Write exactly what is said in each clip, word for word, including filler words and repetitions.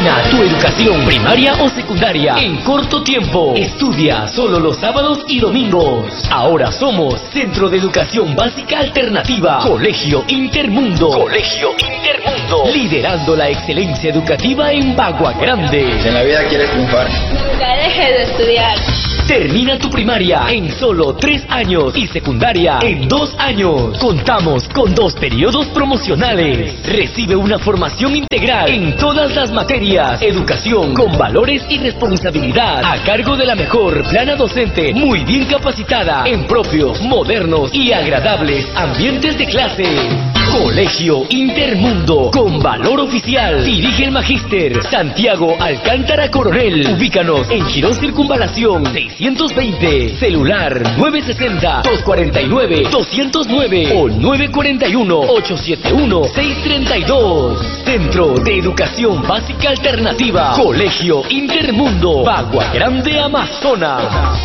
Termina tu educación primaria o secundaria en corto tiempo. Estudia solo los sábados y domingos. Ahora somos Centro de Educación Básica Alternativa, Colegio Intermundo. Colegio Intermundo. Liderando la excelencia educativa en Bagua Grande. Si en la vida quieres triunfar, nunca dejes de estudiar. Termina tu primaria en solo tres años y secundaria en dos años. Contamos con dos periodos promocionales. Recibe una formación integral en todas las materias. Educación con valores y responsabilidad a cargo de la mejor plana docente, muy bien capacitada en propios, modernos y agradables ambientes de clase. Colegio Intermundo, con valor oficial. Dirige el magíster Santiago Alcántara Coronel. Ubícanos en Girón Circunvalación seiscientos veinte. Celular nueve sesenta, dos cuarenta y nueve, doscientos nueve o nueve cuarenta y uno, ochocientos setenta y uno, seiscientos treinta y dos. Centro de Educación Básica Alternativa. Colegio Intermundo, Bagua Grande, Amazonas.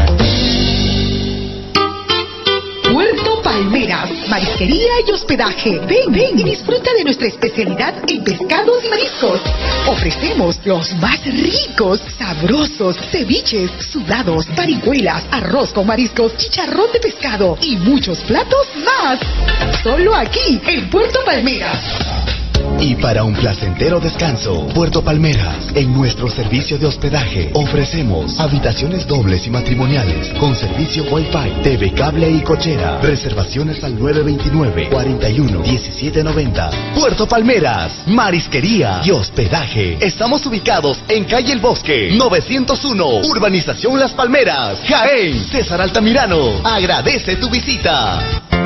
Puerto Palmeras, marisquería y hospedaje. Ven, ven y disfruta de nuestra especialidad en pescados y mariscos. Ofrecemos los más ricos, sabrosos, ceviches, sudados, parihuelas, arroz con mariscos, chicharrón de pescado y muchos platos más. Solo aquí, en Puerto Palmeras. Y para un placentero descanso, Puerto Palmeras, en nuestro servicio de hospedaje, ofrecemos habitaciones dobles y matrimoniales, con servicio Wi-Fi, T V cable y cochera. Reservaciones al nueve veintinueve, cuarenta y uno, diecisiete noventa. Puerto Palmeras, marisquería y hospedaje. Estamos ubicados en calle El Bosque, novecientos uno, Urbanización Las Palmeras, Jaén. César Altamirano agradece tu visita.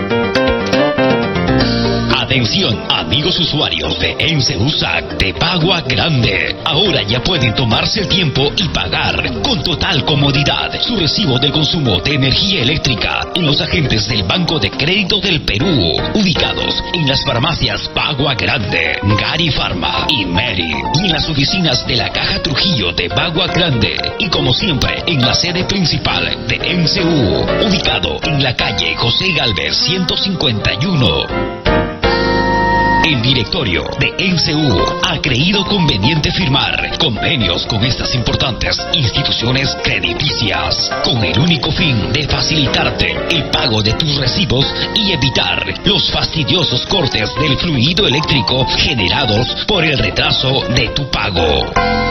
Atención, amigos usuarios de ENSEUSAC de Bagua Grande. Ahora ya pueden tomarse el tiempo y pagar con total comodidad su recibo del consumo de energía eléctrica en los agentes del Banco de Crédito del Perú, ubicados en las farmacias Bagua Grande, Gari Pharma y Meri, y en las oficinas de la Caja Trujillo de Bagua Grande, y como siempre en la sede principal de ENSEU, ubicado en la calle José Galvez ciento cincuenta y uno. El directorio de ENSEU ha creído conveniente firmar convenios con estas importantes instituciones crediticias con el único fin de facilitarte el pago de tus recibos y evitar los fastidiosos cortes del fluido eléctrico generados por el retraso de tu pago.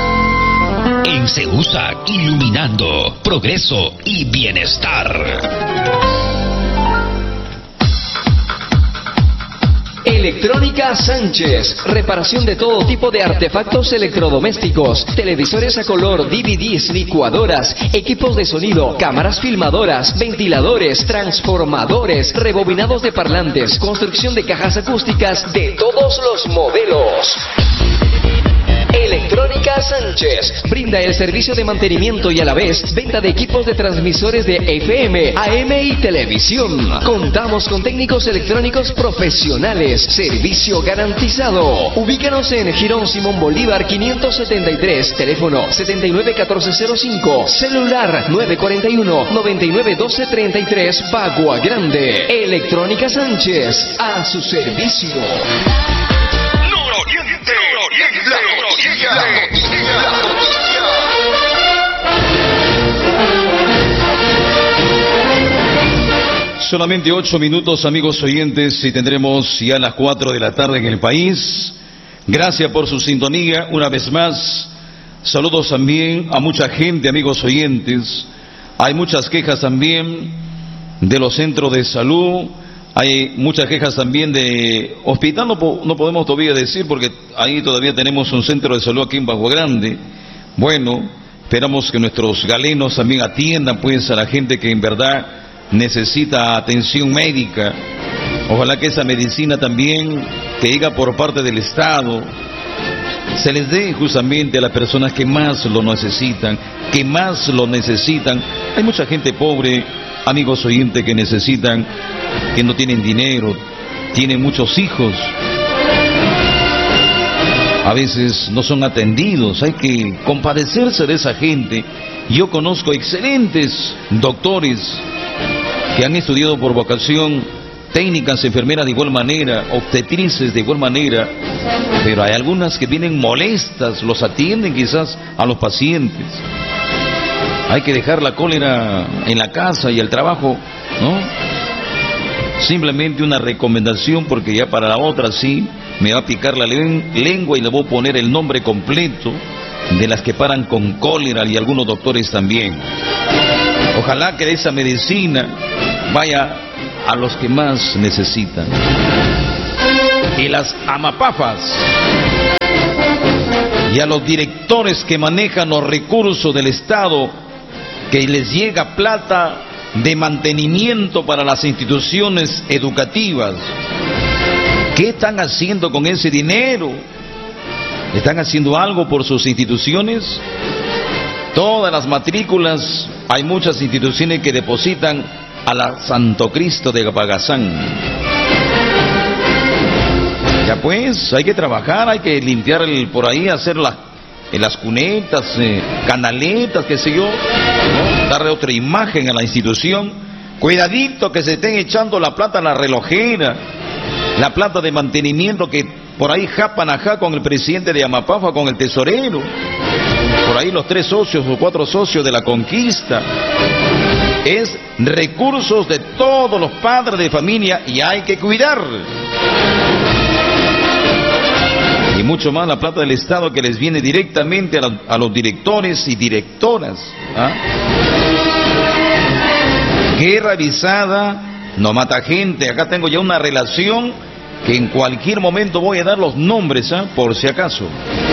ENSEUSAC, iluminando progreso y bienestar. Electrónica Sánchez, reparación de todo tipo de artefactos electrodomésticos, televisores a color, D V Ds, licuadoras, equipos de sonido, cámaras filmadoras, ventiladores, transformadores, rebobinados de parlantes, construcción de cajas acústicas de todos los modelos. Electrónica Sánchez brinda el servicio de mantenimiento y a la vez venta de equipos de transmisores de F M, A M y televisión. Contamos con técnicos electrónicos profesionales, servicio garantizado. Ubícanos en Girón Simón Bolívar quinientos setenta y tres, teléfono setenta y nueve catorce cero cinco, celular nueve cuarenta y uno, noventa y nueve doce treinta y tres, Bagua Grande. Electrónica Sánchez, a su servicio. Solamente ocho minutos, amigos oyentes, y tendremos ya las cuatro de la tarde en el país. Gracias por su sintonía una vez más. Saludos también a mucha gente, amigos oyentes. Hay muchas quejas también de los centros de salud. Hay muchas quejas también de hospital, no, po no podemos todavía decir porque ahí todavía tenemos un centro de salud aquí en Bagua Grande. Bueno, esperamos que nuestros galenos también atiendan pues a la gente que en verdad necesita atención médica. Ojalá que esa medicina también que llega por parte del Estado se les dé justamente a las personas que más lo necesitan, que más lo necesitan. Hay mucha gente pobre, amigos oyentes, que necesitan, que no tienen dinero, tienen muchos hijos, a veces no son atendidos. Hay que compadecerse de esa gente. Yo conozco excelentes doctores que han estudiado por vocación, técnicas, enfermeras de igual manera, obstetrices de igual manera, Pero hay algunas que vienen molestas, los atienden quizás a los pacientes. Hay que dejar la cólera en la casa y el trabajo, ¿no? Simplemente una recomendación, porque ya para la otra sí me va a picar la lengua y le voy a poner el nombre completo de las que paran con cólera y algunos doctores también. Ojalá que esa medicina vaya a los que más necesitan. Y las amapafas y a los directores que manejan los recursos del Estado, que les llega plata de mantenimiento para las instituciones educativas. ¿Qué están haciendo con ese dinero? ¿Están haciendo algo por sus instituciones? Todas las matrículas, hay muchas instituciones que depositan a la Santo Cristo de Pagazán. Ya pues, hay que trabajar, hay que limpiar el, por ahí, hacer las, las cunetas, eh, canaletas, qué sé yo, ¿no? Darle otra imagen a la institución. Cuidadito que se estén echando la plata a la relojera, la plata de mantenimiento que por ahí japan ajá con el presidente de Amapafa, con el tesorero, por ahí los tres socios o cuatro socios de la conquista. Es recursos de todos los padres de familia y hay que cuidar. Y mucho más la plata del Estado que les viene directamente a, la, a los directores y directoras. ¿Ah? Guerra avisada no mata gente. Acá tengo ya una relación que en cualquier momento voy a dar los nombres, ¿ah? Por si acaso.